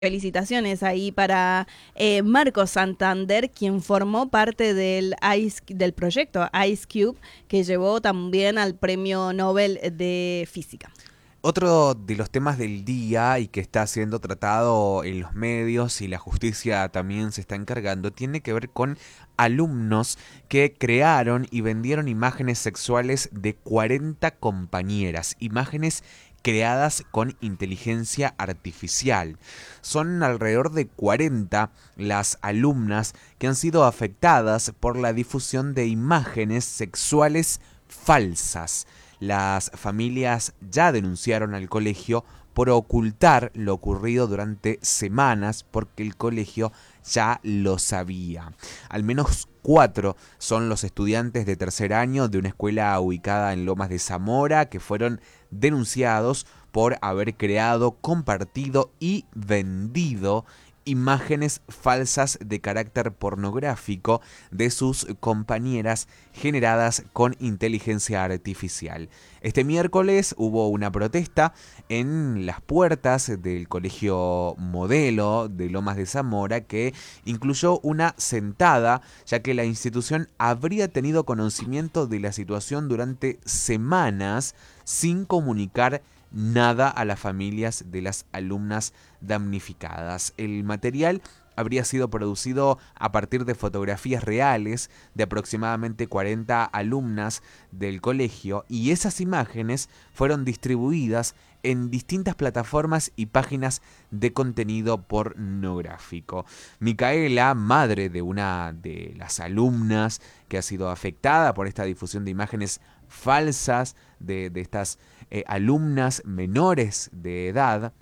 Felicitaciones ahí para Marcos Santander, quien formó parte del proyecto Ice Cube, que llevó también al Premio Nobel de Física. Otro de los temas del día y que está siendo tratado en los medios y la justicia también se está encargando tiene que ver con alumnos que crearon y vendieron imágenes sexuales de 40 compañeras, imágenes creadas con inteligencia artificial. Son alrededor de 40 las alumnas que han sido afectadas por la difusión de imágenes sexuales falsas. Las familias ya denunciaron al colegio por ocultar lo ocurrido durante semanas porque el colegio ya lo sabía. Al menos 4 son los estudiantes de tercer año de una escuela ubicada en Lomas de Zamora que fueron denunciados por haber creado, compartido y vendido imágenes falsas de carácter pornográfico de sus compañeras generadas con inteligencia artificial. Este miércoles hubo una protesta en las puertas del Colegio Modelo de Lomas de Zamora que incluyó una sentada, ya que la institución habría tenido conocimiento de la situación durante semanas sin comunicar nada a las familias de las alumnas damnificadas. El material habría sido producido a partir de fotografías reales de aproximadamente 40 alumnas del colegio y esas imágenes fueron distribuidas en distintas plataformas y páginas de contenido pornográfico. Micaela, madre de una de las alumnas que ha sido afectada por esta difusión de imágenes falsas de estas alumnas menores de edad,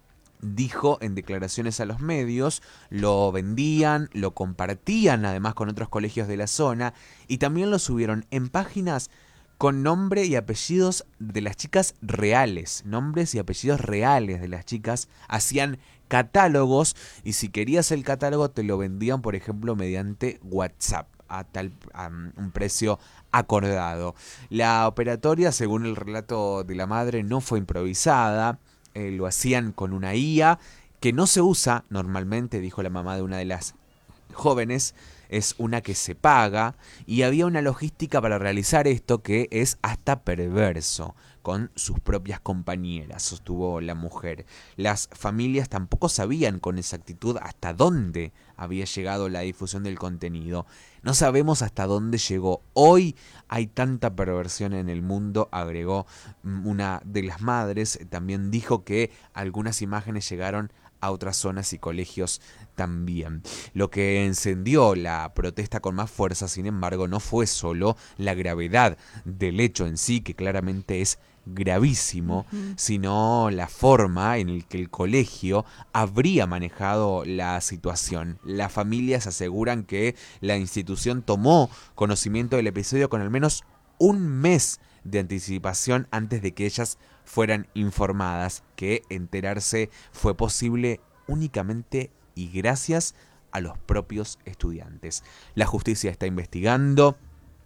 dijo en declaraciones a los medios, lo vendían, lo compartían además con otros colegios de la zona y también lo subieron en páginas con nombre y apellidos de las chicas reales, nombres y apellidos reales de las chicas, hacían catálogos y si querías el catálogo te lo vendían, por ejemplo, mediante WhatsApp a un precio acordado. La operatoria, según el relato de la madre, no fue improvisada, lo hacían con una IA que no se usa normalmente, dijo la mamá de una de las jóvenes, es una que se paga y había una logística para realizar esto que es hasta perverso con sus propias compañeras, sostuvo la mujer. Las familias tampoco sabían con exactitud hasta dónde había llegado la difusión del contenido. No sabemos hasta dónde llegó. Hoy hay tanta perversión en el mundo, agregó una de las madres. También dijo que algunas imágenes llegaron a otras zonas y colegios también. Lo que encendió la protesta con más fuerza, sin embargo, no fue solo la gravedad del hecho en sí, que claramente es gravísimo, sino la forma en la que el colegio habría manejado la situación. Las familias aseguran que la institución tomó conocimiento del episodio con al menos un mes de anticipación antes de que ellas fueran informadas, que enterarse fue posible únicamente y gracias a los propios estudiantes. La justicia está investigando.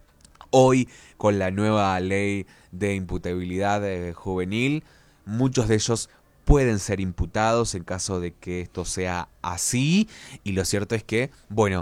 Hoy, con la nueva ley de imputabilidad juvenil, muchos de ellos pueden ser imputados en caso de que esto sea así. Y lo cierto es que, bueno,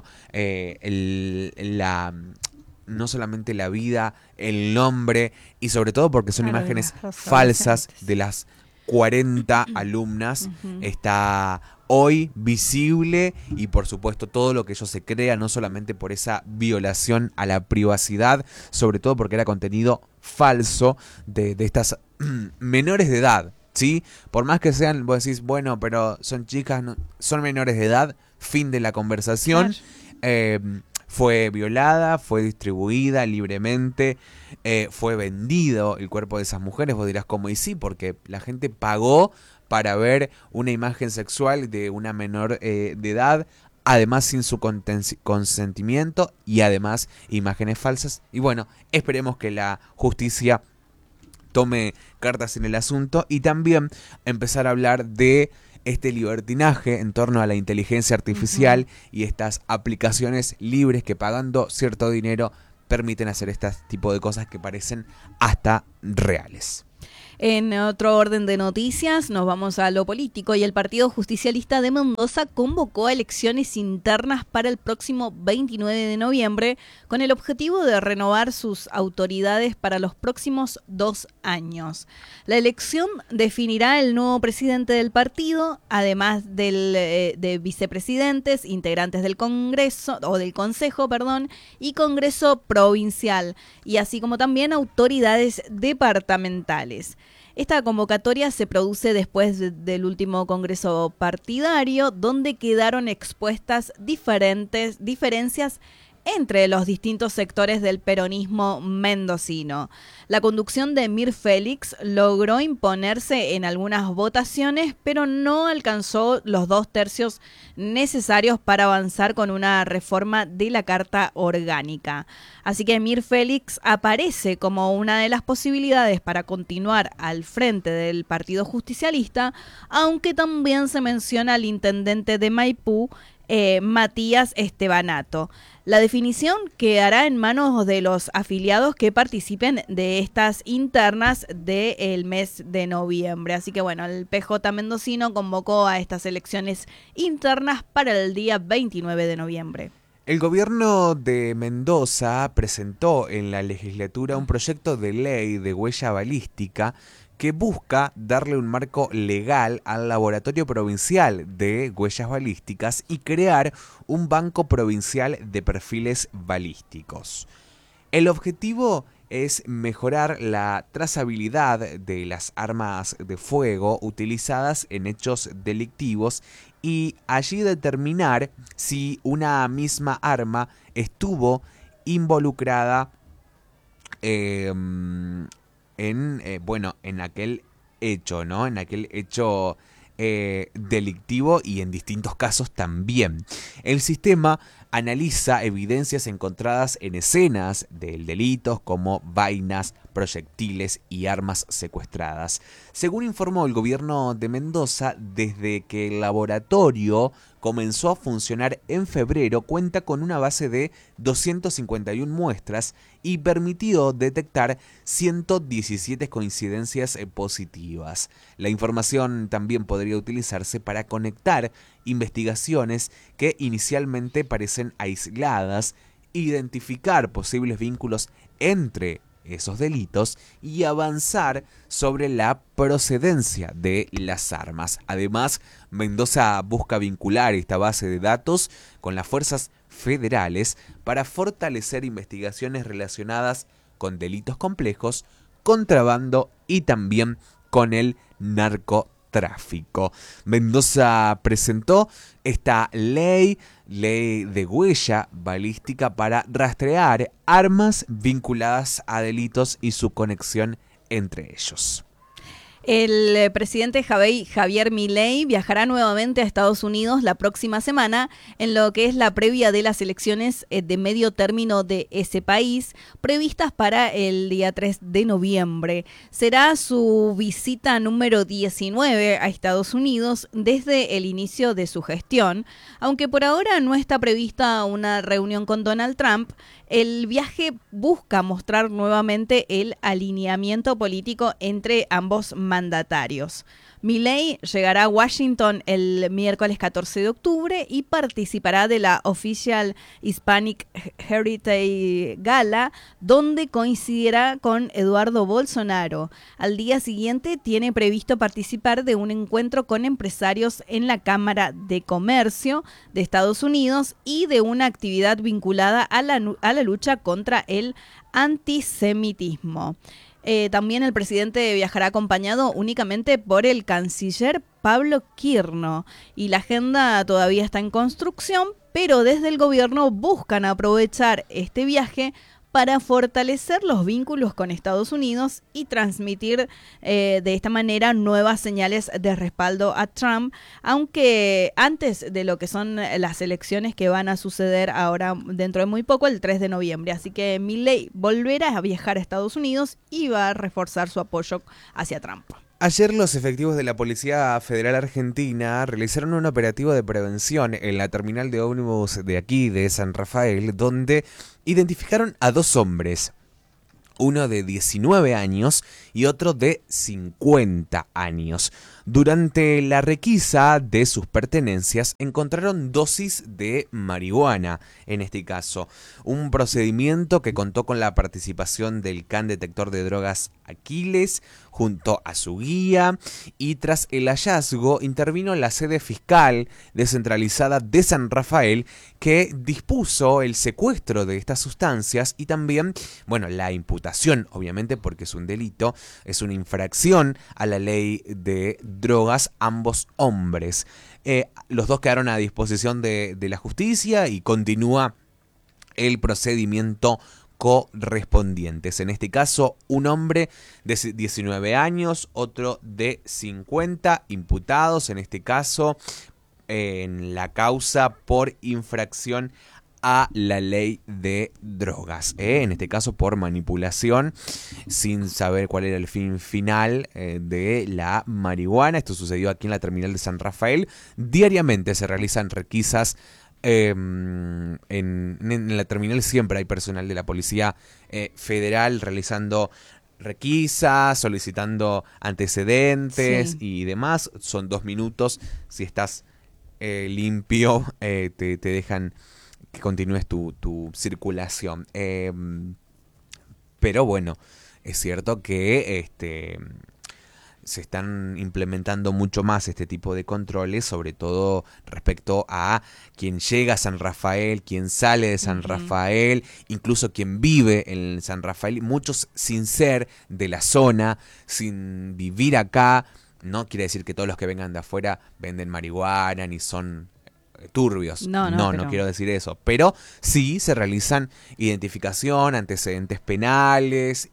no solamente la vida, el nombre y sobre todo porque son Claro, de imágenes los falsas adolescentes. de las 40 alumnas, está hoy visible y por supuesto todo lo que ello se crea, no solamente por esa violación a la privacidad, sobre todo porque era contenido falso de estas menores de edad, ¿sí? Por más que sean, vos decís, bueno, pero son chicas, no, son menores de edad, fin de la Claro. conversación. Eh, Fue violada, fue distribuida libremente, fue vendido el cuerpo de esas mujeres. Vos dirás, ¿cómo? Y sí, porque la gente pagó para ver una imagen sexual de una menor de edad, además sin su consentimiento y además imágenes falsas. Y bueno, esperemos que la justicia tome cartas en el asunto y también empezar a hablar de este libertinaje en torno a la inteligencia artificial y estas aplicaciones libres que pagando cierto dinero permiten hacer este tipo de cosas que parecen hasta reales. En otro orden de noticias, nos vamos a lo político y el Partido Justicialista de Mendoza convocó a elecciones internas para el próximo 29 de noviembre con el objetivo de renovar sus autoridades para los próximos 2 años. La elección definirá el nuevo presidente del partido, además de vicepresidentes, integrantes del Congreso o del Consejo, y Congreso provincial, y así como también autoridades departamentales. Esta convocatoria se produce después del último congreso partidario, donde quedaron expuestas diferencias entre los distintos sectores del peronismo mendocino. La conducción de Mir Félix logró imponerse en algunas votaciones, pero no alcanzó los 2/3 necesarios para avanzar con una reforma de la Carta Orgánica. Así que Mir Félix aparece como una de las posibilidades para continuar al frente del Partido Justicialista, aunque también se menciona al intendente de Maipú, Matías Estebanato. La definición quedará en manos de los afiliados que participen de estas internas del mes de noviembre. Así que bueno, el PJ mendocino convocó a estas elecciones internas para el día 29 de noviembre. El gobierno de Mendoza presentó en la legislatura un proyecto de ley de huella balística que busca darle un marco legal al Laboratorio Provincial de Huellas Balísticas y crear un banco provincial de perfiles balísticos. El objetivo es mejorar la trazabilidad de las armas de fuego utilizadas en hechos delictivos y allí determinar si una misma arma estuvo involucrada en aquel hecho, ¿no? En aquel hecho delictivo y en distintos casos también. El sistema analiza evidencias encontradas en escenas del delito como vainas, proyectiles y armas secuestradas. Según informó el gobierno de Mendoza, desde que el laboratorio comenzó a funcionar en febrero, cuenta con una base de 251 muestras y permitió detectar 117 coincidencias positivas. La información también podría utilizarse para conectar investigaciones que inicialmente parecen aisladas, identificar posibles vínculos entre esos delitos y avanzar sobre la procedencia de las armas. Además, Mendoza busca vincular esta base de datos con las fuerzas federales para fortalecer investigaciones relacionadas con delitos complejos, contrabando y también con el narcotráfico. Mendoza presentó esta ley de huella balística para rastrear armas vinculadas a delitos y su conexión entre ellos. El presidente Javier Milei viajará nuevamente a Estados Unidos la próxima semana en lo que es la previa de las elecciones de medio término de ese país, previstas para el día 3 de noviembre. Será su visita número 19 a Estados Unidos desde el inicio de su gestión. Aunque por ahora no está prevista una reunión con Donald Trump, el viaje busca mostrar nuevamente el alineamiento político entre ambos mandatarios. Milei llegará a Washington el miércoles 14 de octubre y participará de la Official Hispanic Heritage Gala, donde coincidirá con Eduardo Bolsonaro. Al día siguiente tiene previsto participar de un encuentro con empresarios en la Cámara de Comercio de Estados Unidos y de una actividad vinculada a la lucha contra el antisemitismo. También el presidente viajará acompañado únicamente por el canciller Pablo Quirno y la agenda todavía está en construcción, pero desde el gobierno buscan aprovechar este viaje para fortalecer los vínculos con Estados Unidos y transmitir de esta manera nuevas señales de respaldo a Trump, aunque antes de lo que son las elecciones que van a suceder ahora dentro de muy poco, el 3 de noviembre. Así que Milei volverá a viajar a Estados Unidos y va a reforzar su apoyo hacia Trump. Ayer los efectivos de la Policía Federal Argentina realizaron un operativo de prevención en la terminal de ómnibus de aquí, de San Rafael, donde identificaron a 2 hombres. uno de 19 años y otro de 50 años. Durante la requisa de sus pertenencias encontraron dosis de marihuana, en este caso, un procedimiento que contó con la participación del can detector de drogas Aquiles junto a su guía, y tras el hallazgo intervino la sede fiscal descentralizada de San Rafael, que dispuso el secuestro de estas sustancias y también, bueno, la imputación, obviamente porque es un delito, es una infracción a la ley de drogas, ambos hombres. Los dos quedaron a disposición de la justicia y continúa el procedimiento correspondientes. En este caso, un hombre de 19 años, otro de 50, imputados, en este caso, en la causa por infracción a la ley de drogas, en este caso por manipulación sin saber cuál era el fin final de la marihuana. Esto sucedió aquí en la terminal de San Rafael. Diariamente se realizan requisas. En la terminal siempre hay personal de la Policía Federal realizando requisas, solicitando antecedentes y demás. Son 2 minutos. Si estás limpio, te dejan que continúes tu circulación. Pero bueno, es cierto que se están implementando mucho más este tipo de controles, sobre todo respecto a quien llega a San Rafael, quien sale de San Rafael, incluso quien vive en San Rafael, muchos sin ser de la zona, sin vivir acá. No quiere decir que todos los que vengan de afuera venden marihuana ni son turbios. No quiero decir eso. Pero sí se realizan identificación, antecedentes penales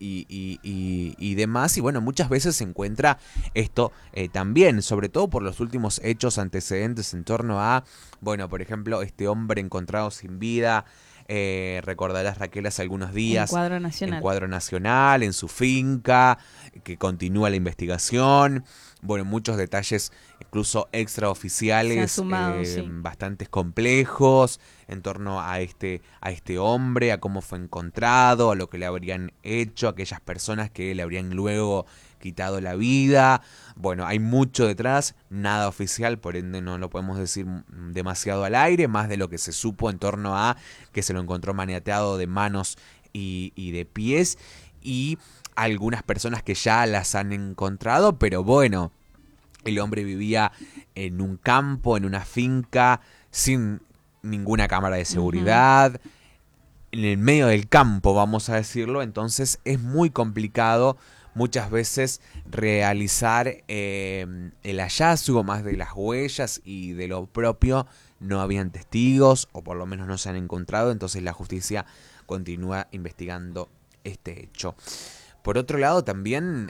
y demás. Y bueno, muchas veces se encuentra esto también, sobre todo por los últimos hechos antecedentes en torno a, bueno, por ejemplo, este hombre encontrado sin vida. Recordarás, Raquel, hace algunos días en Cuadro Nacional, en su finca, que continúa la investigación. Bueno, muchos detalles incluso extraoficiales, bastante complejos en torno a este hombre, a cómo fue encontrado, a lo que le habrían hecho, a aquellas personas que le habrían luego quitado la vida. Bueno, hay mucho detrás, nada oficial, por ende no lo podemos decir demasiado al aire, más de lo que se supo en torno a que se lo encontró maniateado de manos y de pies, y algunas personas que ya las han encontrado, pero bueno, el hombre vivía en un campo, en una finca, sin ninguna cámara de seguridad, en el medio del campo, vamos a decirlo. Entonces es muy complicado muchas veces realizar el hallazgo, más de las huellas y de lo propio. No habían testigos, o por lo menos no se han encontrado, entonces la justicia continúa investigando este hecho. Por otro lado, también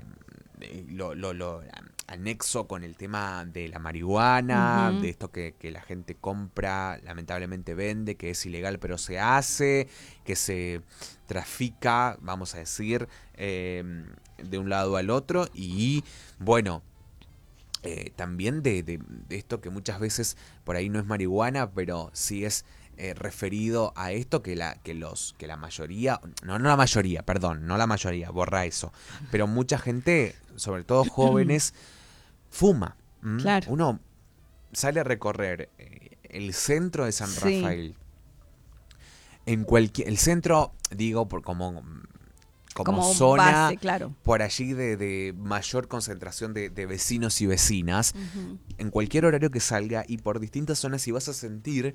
lo anexo con el tema de la marihuana, de esto que la gente compra, lamentablemente vende, que es ilegal pero se hace, que se trafica, vamos a decir, de un lado al otro. Y bueno, también de esto que muchas veces por ahí no es marihuana, pero sí es referido a esto que la mayoría, no la mayoría, perdón, no la mayoría, borra eso, pero mucha gente, sobre todo jóvenes, fuma. Claro. Uno sale a recorrer el centro de San Rafael, en el centro, digo, como zona base, claro, por allí de mayor concentración de vecinos y vecinas, en cualquier horario que salga y por distintas zonas, y vas a sentir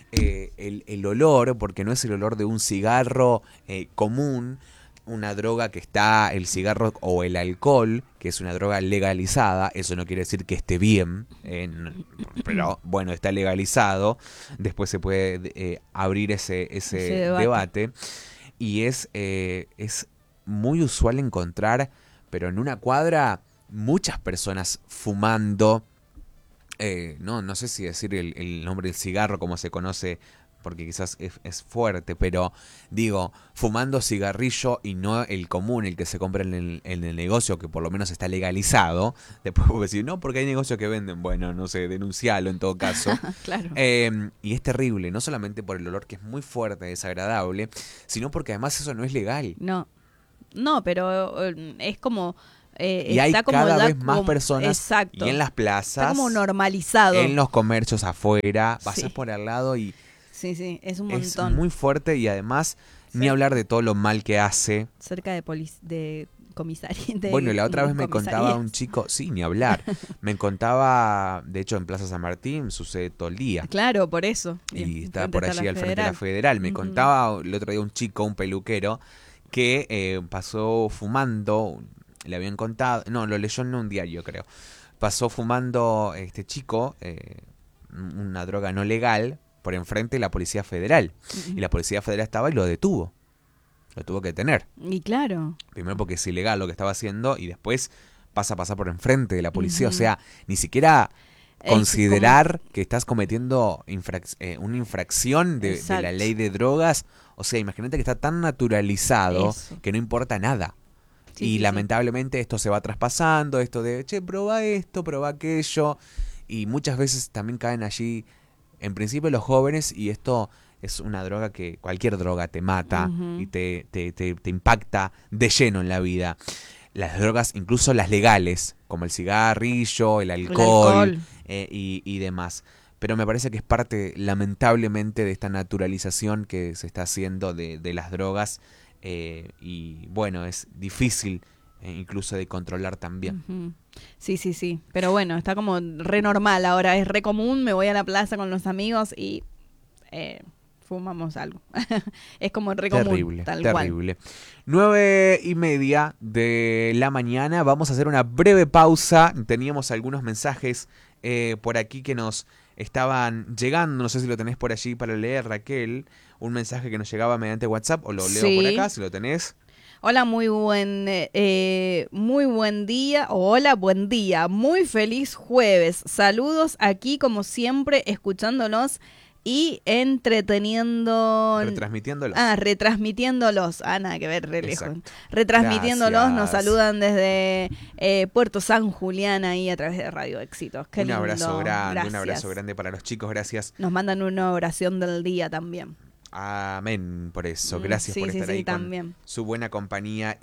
el olor, porque no es el olor de un cigarro común, una droga que está, el cigarro o el alcohol, que es una droga legalizada. Eso no quiere decir que esté bien, pero bueno, está legalizado. Después se puede abrir ese debate. Y es muy usual encontrar, pero en una cuadra, muchas personas fumando. No sé si decir el nombre del cigarro como se conoce, porque quizás es fuerte, pero digo, fumando cigarrillo y no el común, el que se compra en el negocio, que por lo menos está legalizado. Después puedo decir, no, porque hay negocios que venden. Bueno, no sé, denuncialo en todo caso. Claro. Y es terrible, no solamente por el olor, que es muy fuerte, desagradable, sino porque además eso no es legal. No. No, pero es como... Y hay está como cada ya vez más como- personas. Exacto. Y en las Está plazas, como normalizado. en los comercios afuera, Sí. pasas por al lado y Sí, sí, es un es montón. muy fuerte. Y además, ni Cer- hablar de todo lo mal que hace. cerca de comisaría. De Bueno, la otra vez me contaba comisarías. un chico, sí, ni hablar. Me contaba, de hecho, en Plaza San Martín sucede todo el día. Claro, por eso. Y está Enfrente por está allí al frente de la Federal. Me Ujú. contaba el otro día un chico, un peluquero, que pasó fumando, le habían contado, no, lo leyó en un diario creo, pasó fumando este chico una droga no legal por enfrente de la Policía Federal. Ujú. Y la Policía Federal estaba y lo detuvo. Lo tuvo que detener. Y claro. Primero porque es ilegal lo que estaba haciendo y después pasa a pasar por enfrente de la policía. Ujú. O sea, ni siquiera Es considerar que estás cometiendo una infracción de la Exacto. ley de drogas. O sea, imagínate que está tan naturalizado Eso. que no importa nada. Sí, Y sí, sí. lamentablemente esto se va traspasando, esto de, che, proba esto, proba aquello. Y muchas veces también caen allí, en principio los jóvenes, y esto es una droga que cualquier droga te mata Ujú. y te impacta de lleno en la vida. Las drogas, incluso las legales, como el cigarrillo, el alcohol, y demás. Pero me parece que es parte, lamentablemente, de esta naturalización que se está haciendo de las drogas. Y bueno, es difícil incluso de controlar también. Ujú. Sí, sí, sí. Pero bueno, está como re normal ahora. Es re común. Me voy a la plaza con los amigos y fumamos algo. Es como re común. Terrible, Tal cual. terrible. 9:30 de la mañana. Vamos a hacer una breve pausa. Teníamos algunos mensajes por aquí que nos estaban llegando. No sé si lo tenés por allí para leer, Raquel. Un mensaje que nos llegaba mediante WhatsApp o lo leo por Sí. acá, si lo tenés. Hola, muy buen día. Hola, buen día. Muy feliz jueves. Saludos aquí como siempre, escuchándonos y entreteniendo. Retransmitiéndolo. Retransmitiéndolos. Nada que ver, re lejos. Exacto. Retransmitiéndolos, nos Gracias. saludan desde Puerto San Julián ahí a través de Radio Éxitos. Qué Un lindo. abrazo grande, Gracias. un abrazo grande para los chicos, gracias. Nos mandan una oración del día también. Amén por eso, gracias Sí, por sí, estar sí, ahí con también. su buena compañía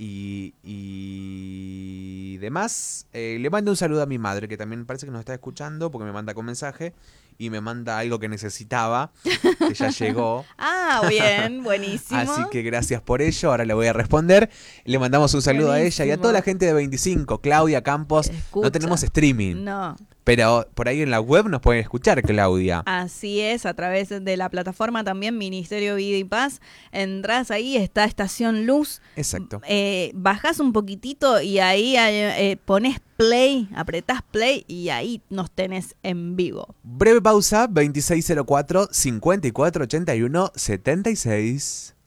y demás. Le mando un saludo a mi madre, que también parece que nos está escuchando, porque me manda con mensaje y me manda algo que necesitaba, que ya llegó. Bien, buenísimo. Así que gracias por ello, ahora le voy a responder. Le mandamos un saludo a ella y a toda la gente de 25, Claudia Campos. Escucha. No tenemos streaming, No, pero por ahí en la web nos pueden escuchar, Claudia. así es, a través de la plataforma también Ministerio Vida y Paz. Entrás ahí, está Estación Luz. Exacto. Bajás un poquitito y ahí pones play, apretás play y ahí nos tenés en vivo. Breve pausa, 2604-5481-76.